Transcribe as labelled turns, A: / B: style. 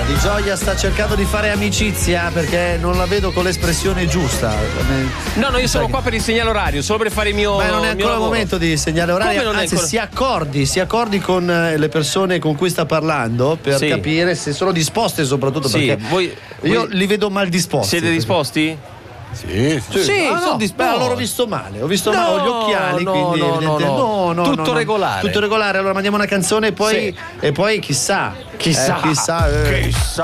A: Di Gioia sta cercando di fare amicizia perché non la vedo con l'espressione giusta.
B: No, io sono qua per il segnale orario, solo per fare il mio.
A: Ma non è ancora il momento di segnale orario.
B: Come non è
A: Anzi,
B: ancora?
A: si accordi con le persone con cui sta parlando per capire se sono disposte, soprattutto perché io li vedo mal disposti.
B: Siete disposti?
A: Sì,
B: sono disposto.
A: Allora ho visto male, ho visto male, ho gli occhiali, quindi
B: no, tutto regolare.
A: Tutto regolare, allora mandiamo una canzone e poi chissà.